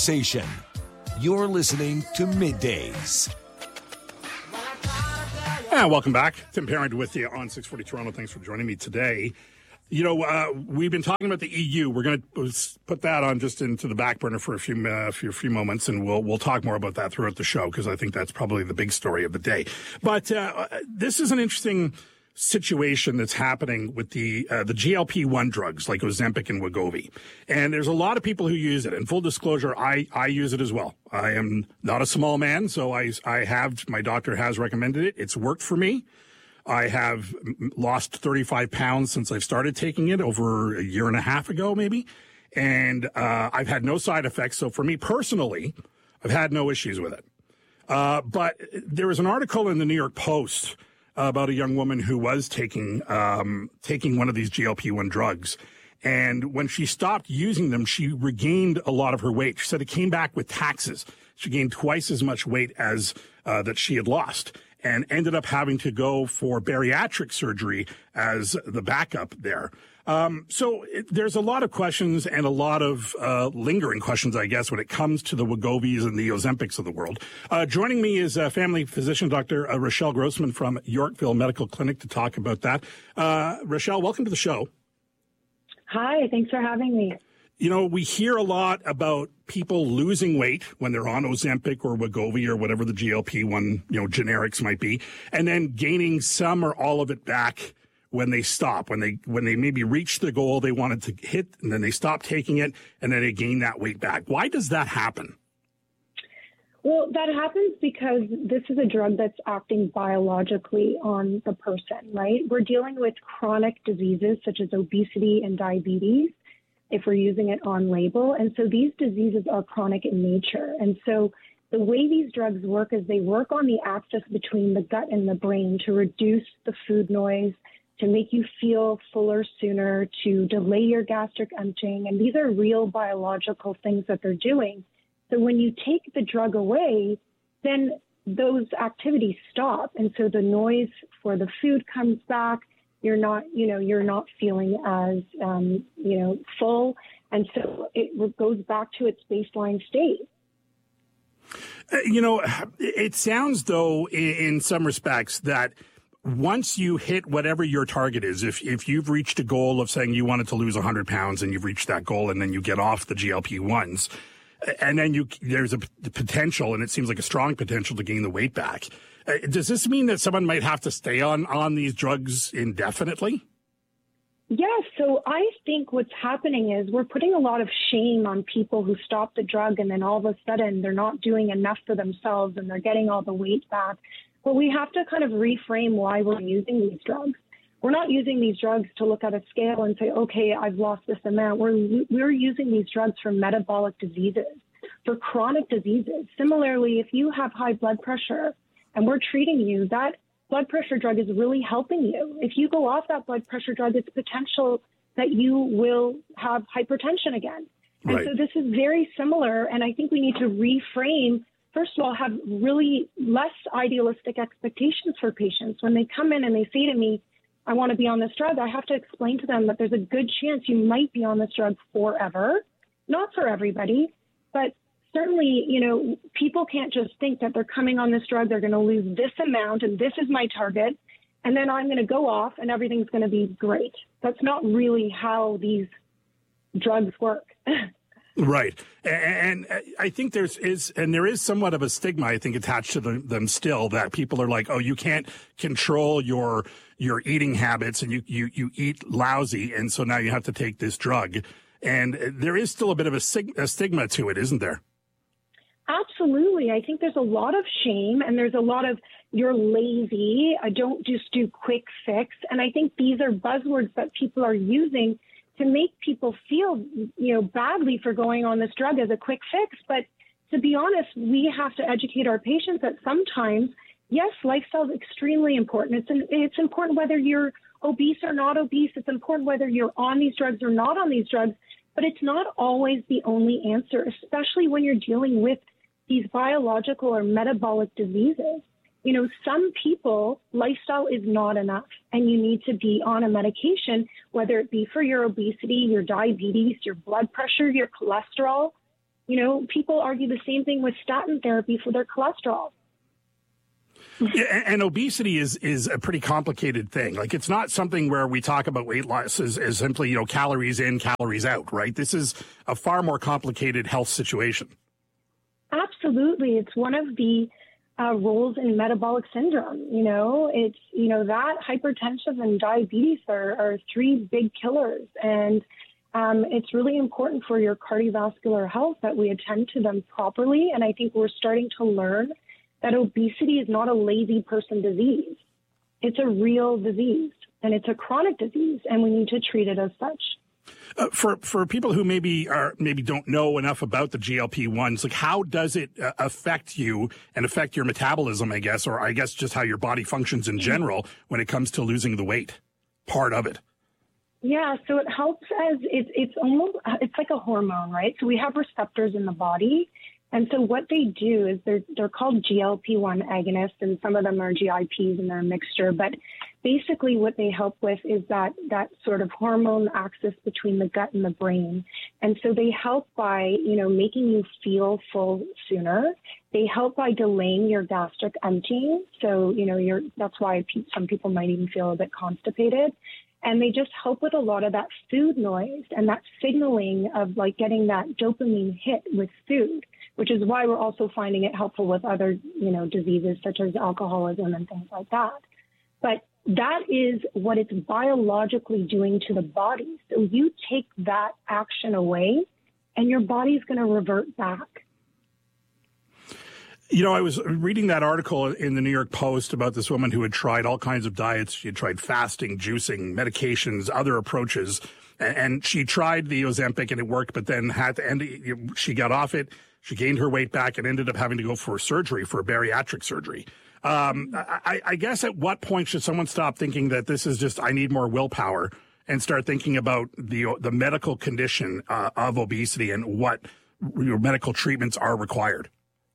conversation. You're listening to Middays. And welcome back. Tim Parent with you on six forty Toronto. Thanks for joining me today. You know, uh, we've been talking about the E U. We're going to put that on just into the back burner for a few uh, few, few moments, and we'll we'll talk more about that throughout the show because I think that's probably the big story of the day. But uh, this is an interesting situation that's happening with the uh, the G L P one drugs like Ozempic and Wegovy. And there's a lot of people who use it. And full disclosure, I, I use it as well. I am not a small man, so I, I have, my doctor has recommended it. It's worked for me. I have lost thirty-five pounds since I've started taking it over a year and a half ago, maybe. And uh, I've had no side effects. So for me personally, I've had no issues with it. Uh, but there was an article in the New York Post about a young woman who was taking um, taking one of these G L P one drugs. And when she stopped using them, she regained a lot of her weight. She said it came back with taxes. She gained twice as much weight as uh, that she had lost and ended up having to go for bariatric surgery as the backup there. Um, so it, there's a lot of questions and a lot of uh, lingering questions, I guess, when it comes to the Wegovys and the Ozempics of the world. Uh, joining me is uh, family physician, Doctor Uh, Rochelle Grossman from Yorkville Medical Clinic to talk about that. Uh, Rochelle, welcome to the show. Hi, thanks for having me. You know, we hear a lot about people losing weight when they're on Ozempic or Wegovy or whatever the G L P one, you know, generics might be, and then gaining some or all of it back when they stop, when they when they maybe reach the goal they wanted to hit, and then they stop taking it, and then they gain that weight back. Why does that happen? Well, that happens because this is a drug that's acting biologically on the person, right? We're dealing with chronic diseases such as obesity and diabetes if we're using it on label. And so these diseases are chronic in nature. And so the way these drugs work is they work on the axis between the gut and the brain to reduce the food noise, to make you feel fuller sooner, to delay your gastric emptying. And these are real biological things that they're doing. So when you take the drug away, then those activities stop. And so the noise for the food comes back. You're not, you know, you're not feeling as, um, you know, full. And so it goes back to its baseline state. Uh, you know, it sounds, though, in, in some respects that once you hit whatever your target is, if if you've reached a goal of saying you wanted to lose one hundred pounds and you've reached that goal and then you get off the G L P ones, and then you there's a potential, and it seems like a strong potential to gain the weight back. Uh, does this mean that someone might have to stay on, on these drugs indefinitely? Yes. So I think what's happening is we're putting a lot of shame on people who stop the drug and then all of a sudden they're not doing enough for themselves and they're getting all the weight back. But we have to kind of reframe why we're using these drugs. We're not using these drugs to look at a scale and say, okay, I've lost this amount. We're, we're using these drugs for metabolic diseases, for chronic diseases. Similarly, if you have high blood pressure and we're treating you, that blood pressure drug is really helping you. If you go off that blood pressure drug, it's potential that you will have hypertension again. And right. So this is very similar. And I think we need to reframe, first of all, have really less idealistic expectations for patients. When they come in and they say to me, I want to be on this drug, I have to explain to them that there's a good chance you might be on this drug forever. Not for everybody, but certainly, you know, people can't just think that they're coming on this drug, they're going to lose this amount, and this is my target, and then I'm going to go off and everything's going to be great. That's not really how these drugs work. Right. And I think there's is, and there is somewhat of a stigma, I think, attached to them, them still, that people are like, oh, you can't control your your eating habits and you, you, you eat lousy, and so now you have to take this drug. And there is still a bit of a, sig- a stigma to it, isn't there? Absolutely. I think there's a lot of shame and there's a lot of you're lazy. I don't just do quick fix. And I think these are buzzwords that people are using to make people feel, you know, badly for going on this drug as a quick fix. But to be honest, we have to educate our patients that sometimes, yes, lifestyle is extremely important. It's, an, it's important whether you're obese or not obese. It's important whether you're on these drugs or not on these drugs. But it's not always the only answer, especially when you're dealing with these biological or metabolic diseases. You know, some people, lifestyle is not enough, and you need to be on a medication, whether it be for your obesity, your diabetes, your blood pressure, your cholesterol. You know, people argue the same thing with statin therapy for their cholesterol. Yeah, and, and obesity is is a pretty complicated thing. Like, it's not something where we talk about weight loss as, as simply, you know, calories in, calories out, right? This is a far more complicated health situation. Absolutely. It's one of the uh, roles in metabolic syndrome. You know, it's, you know, that hypertension and diabetes are, are three big killers. And um, it's really important for your cardiovascular health that we attend to them properly. And I think we're starting to learn that obesity is not a lazy person disease. It's a real disease, and it's a chronic disease, and we need to treat it as such. Uh, for for people who maybe are maybe don't know enough about the G L P ones, like, how does it uh, affect you and affect your metabolism, I guess, or I guess just how your body functions in general when it comes to losing the weight? Part of it. Yeah, so it helps as it's it's almost it's like a hormone, right? So we have receptors in the body. And so what they do is they're they're called G L P one agonists, and some of them are G I Ps, and they're a mixture. But basically what they help with is that that sort of hormone axis between the gut and the brain. And so they help by, you know, making you feel full sooner. They help by delaying your gastric emptying. So, you know, you're that's why pe- some people might even feel a bit constipated. And they just help with a lot of that food noise and that signaling of, like, getting that dopamine hit with food, which is why we're also finding it helpful with other, you know, diseases such as alcoholism and things like that. But that is what it's biologically doing to the body. So you take that action away and your body's going to revert back. You know, I was reading that article in the New York Post about this woman who had tried all kinds of diets. She had tried fasting, juicing, medications, other approaches, and she tried the Ozempic and it worked, but then had to end, she got off it. She gained her weight back and ended up having to go for surgery, for a bariatric surgery. Um, I, I guess at what point should someone stop thinking that this is just, I need more willpower, and start thinking about the the medical condition uh, of obesity and what your medical treatments are required?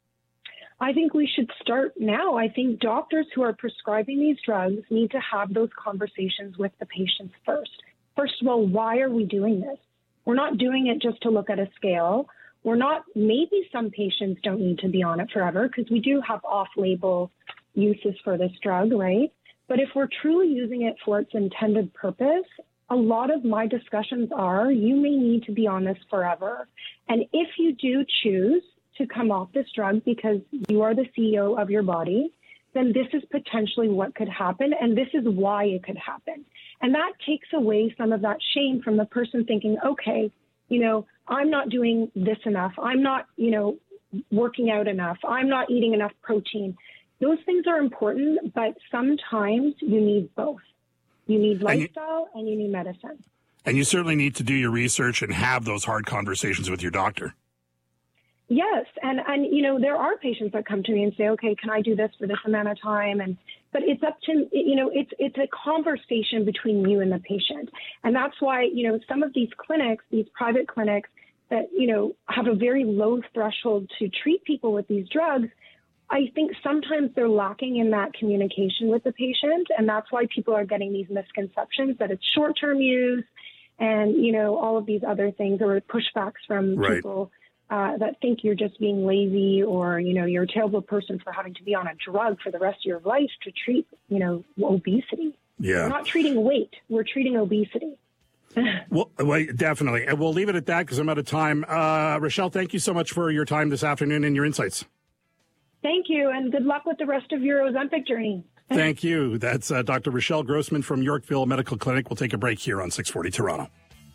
I think we should start now. I think doctors who are prescribing these drugs need to have those conversations with the patients first. First of all, why are we doing this? We're not doing it just to look at a scale. We're not, maybe some patients don't need to be on it forever because we do have off-label uses for this drug, right? But if we're truly using it for its intended purpose, a lot of my discussions are, you may need to be on this forever. And if you do choose to come off this drug because you are the C E O of your body, then this is potentially what could happen, and this is why it could happen. And that takes away some of that shame from the person thinking, okay, you know, I'm not doing this enough. I'm not, you know, working out enough. I'm not eating enough protein. Those things are important, but sometimes you need both. You need lifestyle and you, and you need medicine. And you certainly need to do your research and have those hard conversations with your doctor. Yes. And, and, you know, there are patients that come to me and say, okay, can I do this for this amount of time? And, but it's up to, you know, it's, it's a conversation between you and the patient. And that's why, you know, some of these clinics, these private clinics that, you know, have a very low threshold to treat people with these drugs, I think sometimes they're lacking in that communication with the patient. And that's why people are getting these misconceptions that it's short-term use and, you know, all of these other things, or pushbacks from right. people Uh, that think you're just being lazy, or, you know, you're a terrible person for having to be on a drug for the rest of your life to treat, you know, obesity. Yeah. We're not treating weight. We're treating obesity. well, well, definitely. And we'll leave it at that because I'm out of time. Uh, Rochelle, thank you so much for your time this afternoon and your insights. Thank you, and good luck with the rest of your Ozempic journey. Thank you. That's uh, Doctor Rochelle Grossman from Yorkville Medical Clinic. We'll take a break here on six forty Toronto.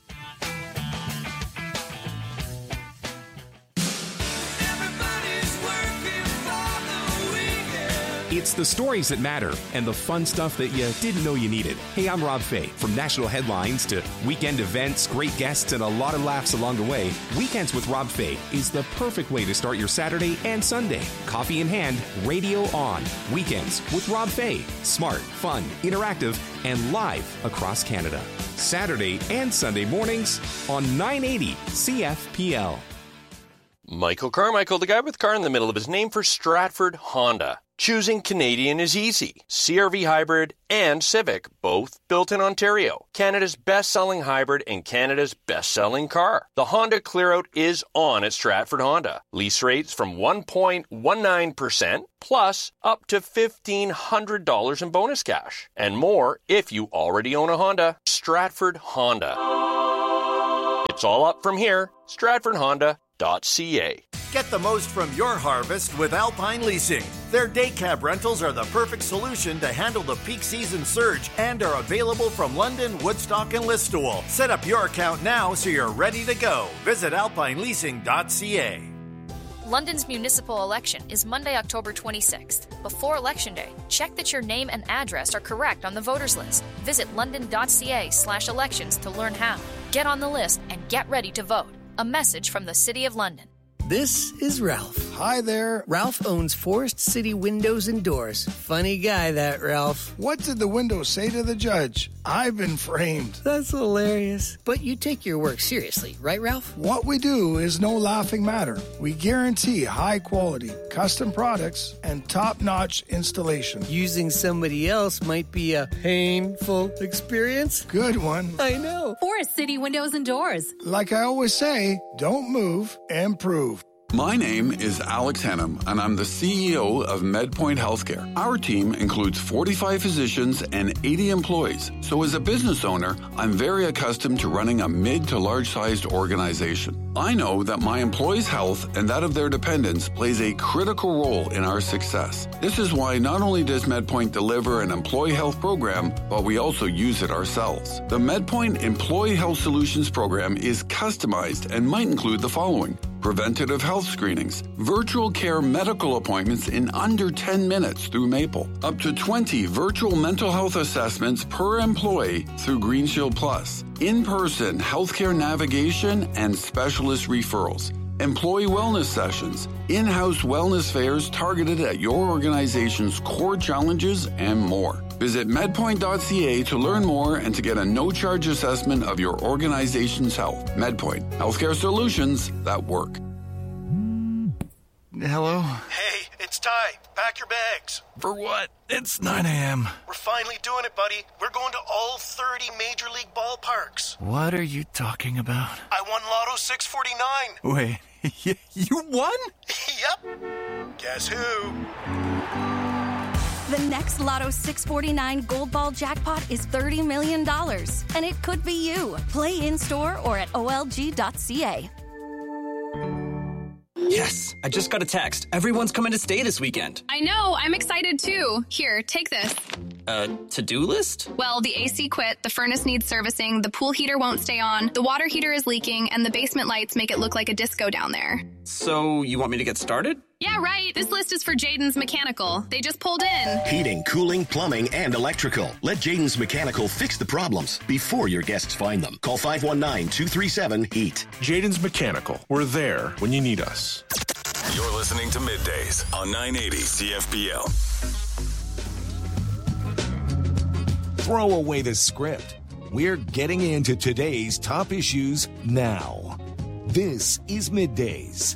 It's the stories that matter and the fun stuff that you didn't know you needed. Hey, I'm Rob Fay. From national headlines to weekend events, great guests, and a lot of laughs along the way, Weekends with Rob Fay is the perfect way to start your Saturday and Sunday. Coffee in hand, radio on. Weekends with Rob Fay. Smart, fun, interactive, and live across Canada. Saturday and Sunday mornings on nine eighty C F P L. Michael Carmichael, the guy with car in the middle of his name, for Stratford Honda. Choosing Canadian is easy. C R V Hybrid and Civic, both built in Ontario. Canada's best-selling hybrid and Canada's best-selling car. The Honda Clearout is on at Stratford Honda. Lease rates from one point one nine percent plus up to fifteen hundred dollars in bonus cash. And more if you already own a Honda. Stratford Honda. It's all up from here. Stratford Honda dot C A. Get the most from your harvest with Alpine Leasing. Their day cab rentals are the perfect solution to handle the peak season surge and are available from London, Woodstock, and Listowel. Set up your account now so you're ready to go. Visit alpine leasing dot C A. London's municipal election is Monday, October twenty-sixth. Before Election Day, check that your name and address are correct on the voters list. Visit london.ca slash elections to learn how. Get on the list and get ready to vote. A message from the City of London. This is Ralph. Hi there. Ralph owns Forest City Windows and Doors. Funny guy, that Ralph. What did the window say to the judge? I've been framed. That's hilarious. But you take your work seriously, right, Ralph? What we do is no laughing matter. We guarantee high quality, custom products, and top-notch installation. Using somebody else might be a painful experience. Good one. I know. Forest City Windows and Doors. Like I always say, don't move, improve. My name is Alex Hennum, and I'm the C E O of MedPoint Healthcare. Our team includes forty-five physicians and eighty employees. So as a business owner, I'm very accustomed to running a mid to large-sized organization. I know that my employees' health and that of their dependents plays a critical role in our success. This is why not only does MedPoint deliver an employee health program, but we also use it ourselves. The MedPoint Employee Health Solutions program is customized and might include the following: preventative health screenings, virtual care medical appointments in under ten minutes through Maple, up to twenty virtual mental health assessments per employee through GreenShield Plus, in-person healthcare navigation and specialist referrals, employee wellness sessions, in-house wellness fairs targeted at your organization's core challenges, and more. Visit medpoint dot c a to learn more and to get a no-charge assessment of your organization's health. MedPoint, healthcare solutions that work. Hello? Hey, it's Ty. Pack your bags. For what? It's nine a.m. We're finally doing it, buddy. We're going to all thirty Major League ballparks. What are you talking about? I won Lotto six forty-nine. Wait, you won? Yep. Guess who? The next Lotto six forty-nine Gold Ball jackpot is thirty million dollars, and it could be you. Play in-store or at O L G dot C A. Yes, I just got a text. Everyone's coming to stay this weekend. I know, I'm excited too. Here, take this. Uh, to-do list? Well, the A C quit, the furnace needs servicing, the pool heater won't stay on, the water heater is leaking, and the basement lights make it look like a disco down there. So, you want me to get started? Yeah, right. This list is for Jaden's Mechanical. They just pulled in. Heating, cooling, plumbing, and electrical. Let Jaden's Mechanical fix the problems before your guests find them. Call five one nine, two three seven, HEAT. Jaden's Mechanical. We're there when you need us. You're listening to Middays on nine eighty C F P L. Throw away the script. We're getting into today's top issues now. This is Middays.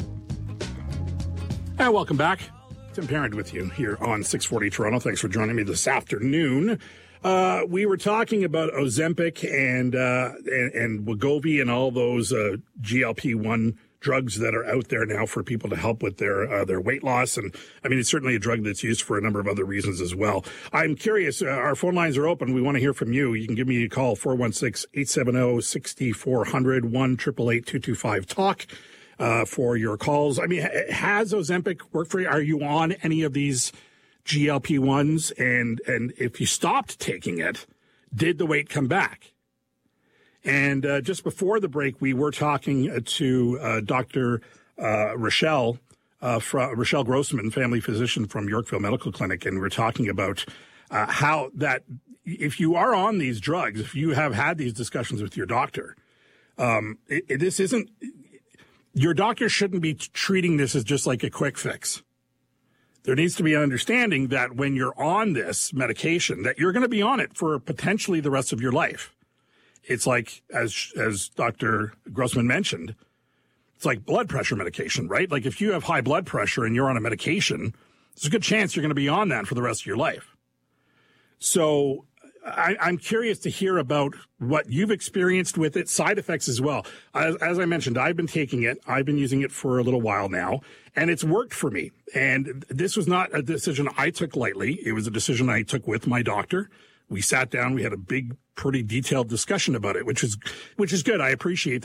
And welcome back. Tim Parent with you here on six forty Toronto. Thanks for joining me this afternoon. Uh, we were talking about Ozempic and uh, and, and Wegovy and all those uh, G L P one drugs that are out there now for people to help with their uh, their weight loss. And I mean, it's certainly a drug that's used for a number of other reasons as well. I'm curious. Uh, our phone lines are open. We want to hear from you. You can give me a call, four one six, eight seven zero, six four zero zero, one eight eight eight, two two five, talk. Uh, for your calls. I mean, has Ozempic worked for you? Are you on any of these G L P ones? And, and if you stopped taking it, did the weight come back? And uh, just before the break, we were talking to uh, Doctor Uh, Rochelle, uh, from, Rochelle Grossman, family physician from Yorkville Medical Clinic, and we we're talking about uh, how that if you are on these drugs, if you have had these discussions with your doctor, um, it, it, this isn't... Your doctor shouldn't be treating this as just like a quick fix. There needs to be an understanding that when you're on this medication, that you're going to be on it for potentially the rest of your life. It's like, as as Doctor Grossman mentioned, it's like blood pressure medication, right? Like if you have high blood pressure and you're on a medication, there's a good chance you're going to be on that for the rest of your life. So I, I'm curious to hear about what you've experienced with it, side effects as well. As, as I mentioned, I've been taking it. I've been using it for a little while now, and it's worked for me. And this was not a decision I took lightly. It was a decision I took with my doctor. We sat down. We had a big, pretty detailed discussion about it, which is which is good. I appreciate that.